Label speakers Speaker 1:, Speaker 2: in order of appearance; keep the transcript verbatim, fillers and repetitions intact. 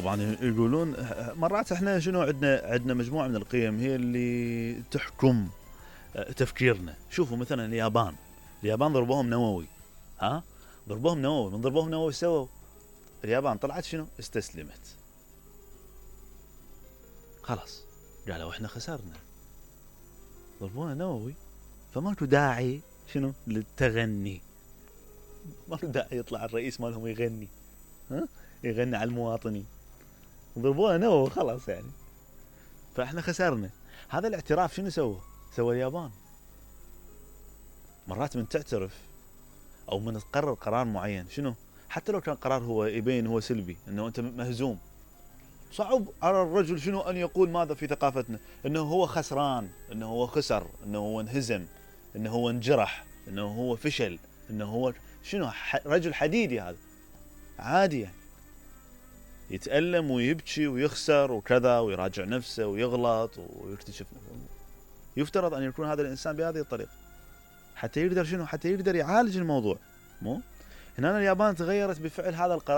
Speaker 1: طبعا يقولون مرات احنا شنو عندنا عندنا مجموعة من القيم هي اللي تحكم تفكيرنا. شوفوا مثلا اليابان، اليابان ضربوهم نووي، ها ضربوهم نووي، من ضربوهم نووي سووا اليابان طلعت شنو؟ استسلمت، خلاص قالوا احنا خسرنا، ضربونا نووي، فماكو داعي شنو للتغني، ماكو داعي يطلع الرئيس مالهم يغني، ها يغني على المواطنين، ضربونا نووي خلاص يعني، فاحنا خسرنا. هذا الاعتراف شنو سوى؟ سوى اليابان. مرات من تعترف او من تقرر قرار معين شنو، حتى لو كان قرار هو يبين هو سلبي، انه انت مهزوم، صعب على الرجل شنو ان يقول ماذا في ثقافتنا انه هو خسران، انه هو خسر، انه هو انهزم، انه هو انجرح، انه هو فشل، انه هو شنو، رجل حديدي هذا عادي يعني، يتألم ويبكي ويخسر وكذا ويراجع نفسه ويغلط ويكتشف نفسه. يفترض ان يكون هذا الانسان بهذه الطريقة حتى يقدر شنو، حتى يقدر يعالج الموضوع. مو هنا اليابان تغيرت بفعل هذا القرار